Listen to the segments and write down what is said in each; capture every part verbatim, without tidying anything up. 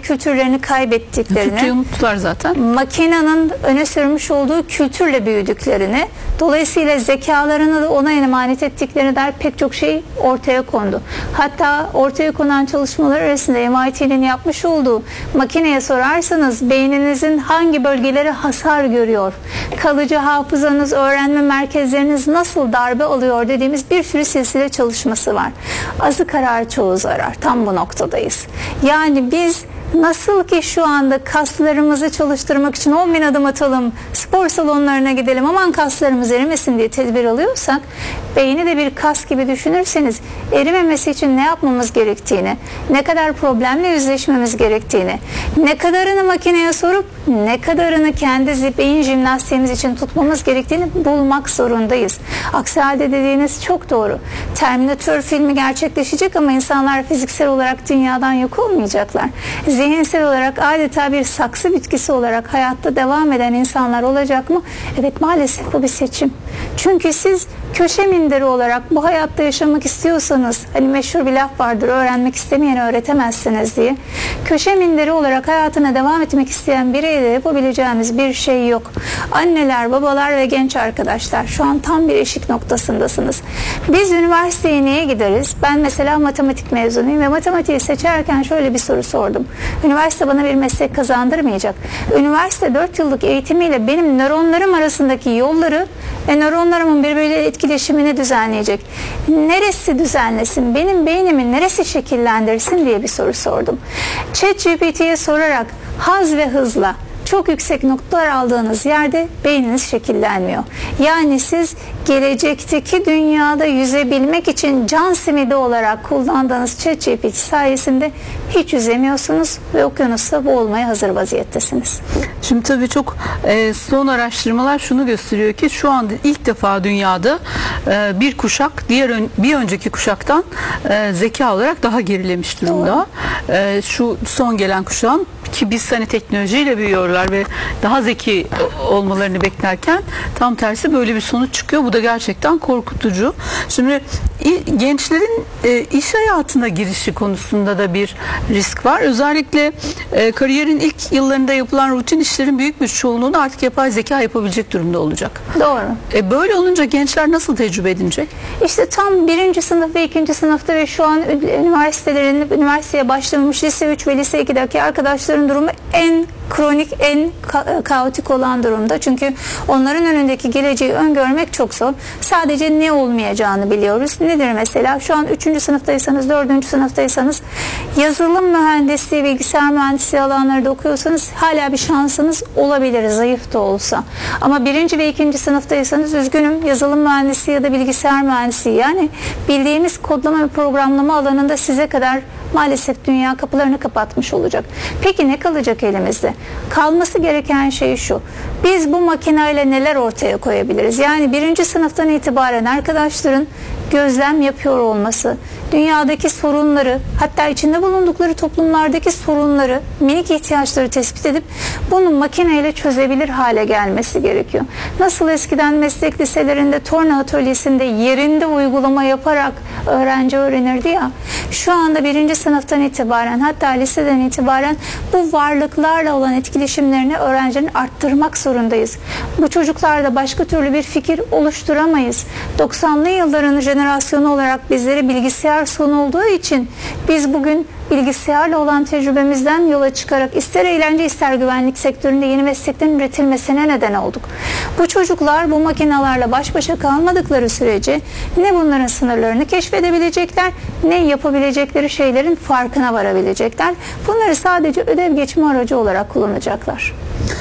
kültürlerini kaybettiklerini, Türkçeyi unuttular zaten. makinenin öne sürmüş olduğu kültürle büyüdüklerini, dolayısıyla zekalarını da ona emanet ettiklerini der pek çok şey ortaya kondu. Hatta ortaya konan çalışmalar arasında M I T'nin yapmış olduğu, makineye sorarsanız beyninizin hangi bölgeleri hasar görüyor, kalıcı hafızanız, öğrenme merkezleriniz nasıl darbe alıyor dediğimiz bir sürü silsile çalışması var. Azı karar çoğu zarar. Tam bu noktadayız. Yani biz nasıl ki şu anda kaslarımızı çalıştırmak için on bin adım atalım, spor salonlarına gidelim, aman kaslarımız erimesin diye tedbir alıyorsak, beyni de bir kas gibi düşünürseniz erimemesi için ne yapmamız gerektiğini, ne kadar problemle yüzleşmemiz gerektiğini, ne kadarını makineye sorup ne kadarını kendi beyin jimnastiğimiz için tutmamız gerektiğini bulmak zorundayız. Aksi halde dediğiniz çok doğru. Terminator filmi gerçekleşecek ama insanlar fiziksel olarak dünyadan yok olmayacaklar. Zihinsel olarak adeta bir saksı bitkisi olarak hayatta devam eden insanlar olacak mı? Evet, maalesef bu bir seçim. Çünkü siz köşe minderi olarak bu hayatta yaşamak istiyorsanız, hani meşhur bir laf vardır, öğrenmek istemeyeni öğretemezsiniz diye. Köşe minderi olarak hayatına devam etmek isteyen biriyle yapabileceğimiz bir şey yok. Anneler, babalar ve genç arkadaşlar, şu an tam bir eşik noktasındasınız. Biz üniversiteye niye gideriz? Ben mesela matematik mezunuyum ve matematiği seçerken şöyle bir soru sordum. Üniversite bana bir meslek kazandırmayacak. Üniversite dört yıllık eğitimiyle benim nöronlarım arasındaki yolları ve nöronlarımın birbiriyle etkileşimini düzenleyecek. Neresi düzenlesin? Benim beynimin neresi şekillendirsin diye bir soru sordum. ChatGPT'ye sorarak haz ve hızla çok yüksek noktalar aldığınız yerde beyniniz şekillenmiyor. Yani siz gelecekteki dünyada yüzebilmek için can simidi olarak kullandığınız ChatGPT sayesinde hiç yüzemiyorsunuz ve okyanusta boğulmaya hazır vaziyettesiniz. Şimdi tabii çok e, son araştırmalar şunu gösteriyor ki şu anda ilk defa dünyada e, bir kuşak diğer ön, bir önceki kuşaktan e, zeka olarak daha gerilemiş durumda. E, şu son gelen kuşağın, ki biz hani teknolojiyle büyüyorlar ve daha zeki olmalarını beklerken tam tersi böyle bir sonuç çıkıyor. Bu da gerçekten korkutucu. Şimdi gençlerin e, iş hayatına girişi konusunda da bir risk var. Özellikle e, kariyerin ilk yıllarında yapılan rutin işlerin büyük bir çoğunluğunu artık yapay zeka yapabilecek durumda olacak. Doğru. E, böyle olunca gençler nasıl tecrübe edinecek? İşte tam birinci sınıf ve ikinci sınıfta ve şu an üniversitelerin, üniversiteye başlamamış lise üç ve lise ikideki arkadaşların durumu en kronik, en ka- kaotik olan durumda. Çünkü onların önündeki geleceği öngörmek çok zor. Sadece ne olmayacağını biliyoruz. Nedir mesela? Şu an üçüncü sınıftaysanız, dördüncü sınıftaysanız, yazılım mühendisliği, bilgisayar mühendisliği alanları da okuyorsanız hala bir şansınız olabilir, zayıf da olsa. Ama birinci ve ikinci sınıftaysanız, üzgünüm, yazılım mühendisliği ya da bilgisayar mühendisliği, yani bildiğimiz kodlama ve programlama alanında size kadar maalesef dünya kapılarını kapatmış olacak. Peki ne kalacak elimizde? Kalması gereken şey şu: biz bu makineyle neler ortaya koyabiliriz? Yani birinci sınıftan itibaren arkadaşların gözlem yapıyor olması, dünyadaki sorunları, hatta içinde bulundukları toplumlardaki sorunları, minik ihtiyaçları tespit edip bunu makineyle çözebilir hale gelmesi gerekiyor. Nasıl eskiden meslek liselerinde, torna atölyesinde yerinde uygulama yaparak öğrenci öğrenirdi ya, şu anda birinci sınıftan itibaren, hatta liseden itibaren bu varlıklarla olan etkileşimlerini öğrencinin arttırmak zorundayız. Bu çocuklarda başka türlü bir fikir oluşturamayız. doksanlı yılların jenerasyonu olarak bizlere bilgisayar sunulduğu için biz bugün bilgisayarla olan tecrübemizden yola çıkarak ister eğlence ister güvenlik sektöründe yeni mesleklerin üretilmesine neden olduk. Bu çocuklar bu makinelerle baş başa kalmadıkları sürece ne bunların sınırlarını keşfedebilecekler, ne yapabilecekleri şeylerin farkına varabilecekler. Bunları sadece ödev geçme aracı olarak kullanacaklar.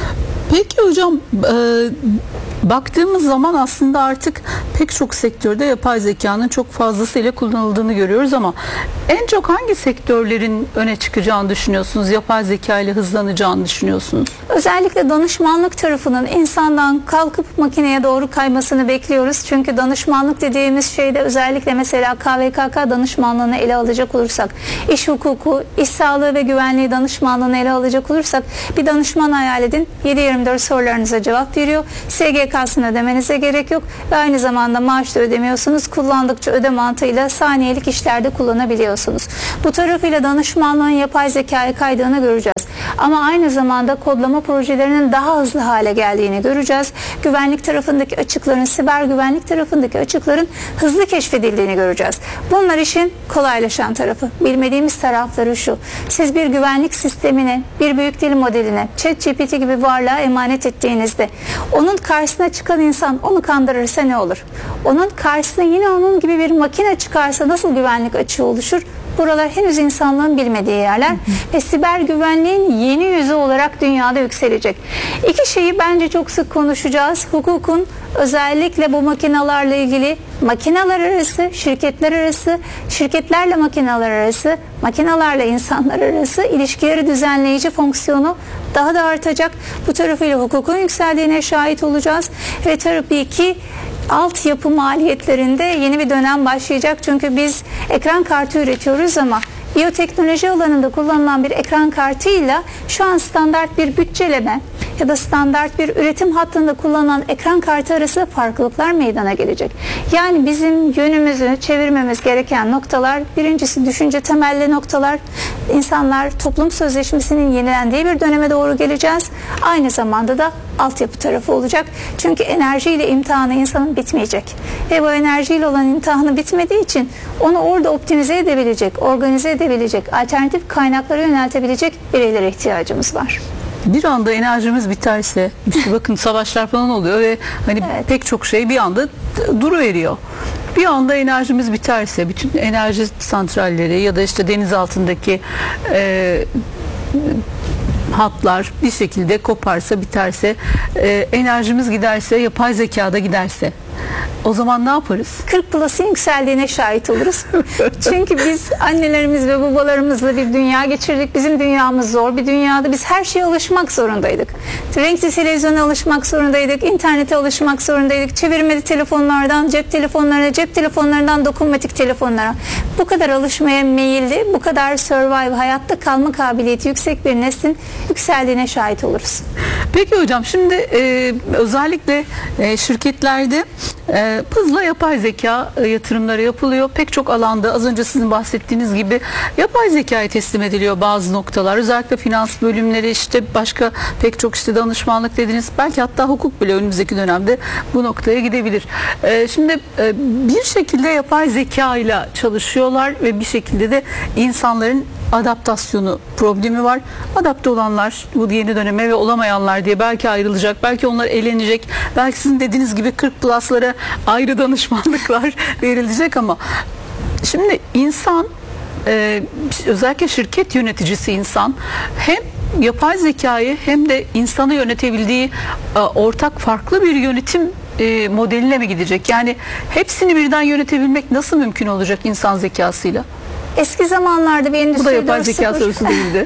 Peki hocam, e, baktığımız zaman aslında artık pek çok sektörde yapay zekanın çok fazlasıyla kullanıldığını görüyoruz ama en çok hangi sektörlerin öne çıkacağını düşünüyorsunuz? Yapay zeka ile hızlanacağını düşünüyorsunuz? Özellikle danışmanlık tarafının insandan kalkıp makineye doğru kaymasını bekliyoruz. Çünkü danışmanlık dediğimiz şeyde özellikle mesela K V K K danışmanlığını ele alacak olursak, iş hukuku, iş sağlığı ve güvenliği danışmanlığını ele alacak olursak, bir danışman hayal edin. yedi yirmi dört sorularınıza cevap veriyor. S G K'sını ödemenize gerek yok ve aynı zamanda maaş da ödemiyorsunuz. Kullandıkça öde mantığıyla saniyelik işlerde kullanabiliyorsunuz. Bu tarafıyla danışmanlığın yapay zekaya kaydığını göreceğiz. Ama aynı zamanda kodlama projelerinin daha hızlı hale geldiğini göreceğiz. Güvenlik tarafındaki açıkların, siber güvenlik tarafındaki açıkların hızlı keşfedildiğini göreceğiz. Bunlar işin kolaylaşan tarafı. Bilmediğimiz tarafları şu: siz bir güvenlik sistemini, bir büyük dil modeline, ChatGPT gibi varlığa emanet ettiğinizde onun karşısına çıkan insan onu kandırırsa ne olur? Onun karşısına yine onun gibi bir makine çıkarsa nasıl güvenlik açığı oluşur? Buralar henüz insanlığın bilmediği yerler hı hı. ve siber güvenliğin yeni yüzü olarak dünyada yükselecek. İki şeyi bence çok sık konuşacağız. Hukukun özellikle bu makinalarla ilgili, makineler arası, şirketler arası, şirketlerle makineler arası, makinelerle insanlar arası ilişkileri düzenleyici fonksiyonu daha da artacak. Bu tarafıyla hukukun yükseldiğine şahit olacağız ve tabii ki altyapı maliyetlerinde yeni bir dönem başlayacak. Çünkü biz ekran kartı üretiyoruz ama biyoteknoloji alanında kullanılan bir ekran kartıyla şu an standart bir bütçeleme ya da standart bir üretim hattında kullanılan ekran kartı arasında farklılıklar meydana gelecek. Yani bizim yönümüzü çevirmemiz gereken noktalar, birincisi düşünce temelli noktalar. İnsanlar toplum sözleşmesinin yenilendiği bir döneme doğru geleceğiz. Aynı zamanda da altyapı tarafı olacak. Çünkü enerjiyle imtihanı insanın bitmeyecek. Ve bu enerjiyle olan imtihanı bitmediği için onu orada optimize edebilecek, organize edebilecek, alternatif kaynaklara yöneltebilecek bireylere ihtiyacımız var. Bir anda enerjimiz biterse, işte bakın savaşlar falan oluyor ve hani evet. pek çok şey bir anda duruveriyor. Bir anda enerjimiz biterse, bütün enerji santralleri ya da işte deniz altındaki e, hatlar bir şekilde koparsa, biterse, e, enerjimiz giderse, yapay zekada giderse, o zaman ne yaparız? kırk plus'ın yükseldiğine şahit oluruz. Çünkü biz annelerimiz ve babalarımızla bir dünya geçirdik. Bizim dünyamız zor bir dünyada. Biz her şeye alışmak zorundaydık. Renkli televizyona alışmak zorundaydık. İnternete alışmak zorundaydık. Çevirmeli telefonlardan cep telefonlarına, cep telefonlarından dokunmatik telefonlara. Bu kadar alışmaya meyilli, bu kadar survive, hayatta kalma kabiliyeti yüksek bir neslin yükseldiğine şahit oluruz. Peki hocam, şimdi e, özellikle e, şirketlerde e, hızla yapay zeka e, yatırımları yapılıyor. Pek çok alanda az önce sizin bahsettiğiniz gibi yapay zekaya teslim ediliyor bazı noktalar. Özellikle finans bölümleri, işte başka pek çok işte danışmanlık dediniz. Belki hatta hukuk bile önümüzdeki dönemde bu noktaya gidebilir. E, şimdi e, bir şekilde yapay zeka ile çalışıyorlar ve bir şekilde de insanların adaptasyonu problemi var. Adapte olanlar bu yeni döneme ve olamayanlar diye belki ayrılacak. Belki onlar eğlenecek. Belki sizin dediğiniz gibi kırk plus'lara ayrı danışmanlıklar verilecek ama şimdi insan, e, özellikle şirket yöneticisi insan, hem yapay zekayı hem de insanı yönetebildiği e, ortak farklı bir yönetim e, modeline mi gidecek? Yani hepsini birden yönetebilmek nasıl mümkün olacak insan zekasıyla? Eski zamanlarda bir endüstri Bu da yapay zeka sorusu değildi.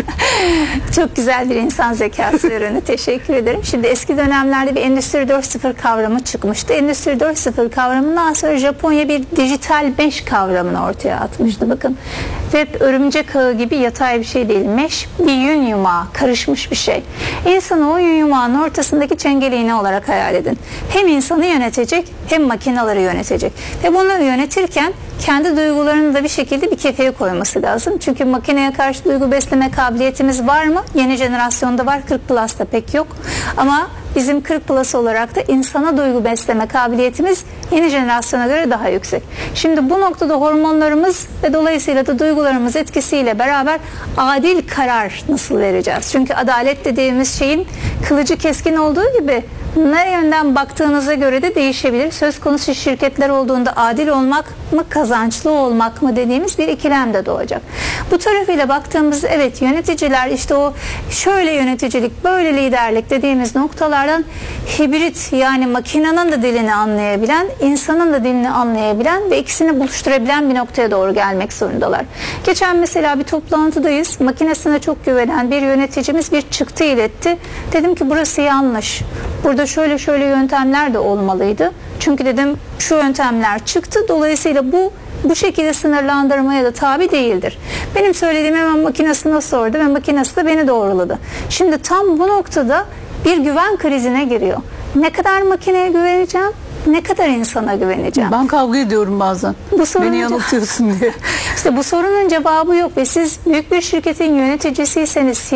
Çok güzel bir insan zekası ürünü. Teşekkür ederim. Şimdi eski dönemlerde bir endüstri dört nokta sıfır kavramı çıkmıştı. Endüstri dört nokta sıfır kavramından sonra Japonya bir dijital mesh kavramını ortaya atmıştı. Bakın, web örümcek ağı gibi yatay bir şey değil. Mesh bir yün yumağı, karışmış bir şey. İnsanı o yün yumağının ortasındaki çengeliğine olarak hayal edin. Hem insanı yönetecek hem makineleri yönetecek. Ve bunları yönetirken kendi duygularını da bir şekilde bir kefeye koyması lazım. Çünkü makineye karşı duygu besleme kabiliyetimiz var mı? Yeni jenerasyonda var, kırk plus'ta pek yok. Ama bizim kırk plus olarak da insana duygu besleme kabiliyetimiz yeni jenerasyona göre daha yüksek. Şimdi bu noktada hormonlarımız ve dolayısıyla da duygularımız etkisiyle beraber adil karar nasıl vereceğiz? Çünkü adalet dediğimiz şeyin kılıcı keskin olduğu gibi ne yönden baktığınıza göre de değişebilir. Söz konusu şirketler olduğunda adil olmak mı, kazançlı olmak mı dediğimiz bir ikilem de doğacak. Bu tarafıyla baktığımızda evet, yöneticiler işte o şöyle yöneticilik, böyle liderlik dediğimiz noktalardan hibrit, yani makinenin de dilini anlayabilen, insanın da dilini anlayabilen ve ikisini buluşturabilen bir noktaya doğru gelmek zorundalar. Geçen mesela bir toplantıdayız. Makinesine çok güvenen bir yöneticimiz bir çıktı iletti. Dedim ki burası yanlış. Burada şöyle şöyle yöntemler de olmalıydı. Çünkü dedim şu yöntemler çıktı. Dolayısıyla bu bu şekilde sınırlandırmaya da tabi değildir. Benim söylediğimi hemen makinesine sordu ve makinesi de beni doğruladı. Şimdi tam bu noktada bir güven krizine giriyor. Ne kadar makineye güveneceğim? Ne kadar insana güveneceğim? Ben kavga ediyorum bazen. Bu sorunun Beni yanıltıyorsun diye. İşte bu sorunun cevabı yok ve siz büyük bir şirketin yöneticisiyseniz,